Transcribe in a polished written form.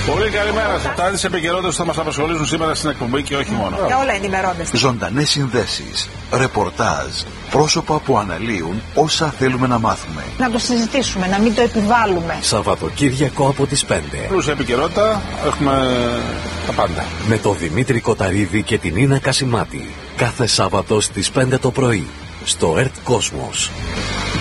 Πολύ καλημέρα σας. Τα της επικαιρότητας θα μας απασχολήσουν σήμερα στην εκπομπή και όχι μόνο. Για όλα ενημερώνεστε. Ζωντανές συνδέσεις, ρεπορτάζ, πρόσωπα που αναλύουν όσα θέλουμε να μάθουμε. Να το συζητήσουμε, να μην το επιβάλλουμε. Σαββατοκύριακο από τις 5. Πλούσια επικαιρότητα, έχουμε τα πάντα. Με τον Δημήτρη Κοταρίδη και την Ίνα Κασιμάτη. Κάθε Σάββατο στις 5 το πρωί. Στο ΕΡΤ Κόσμος.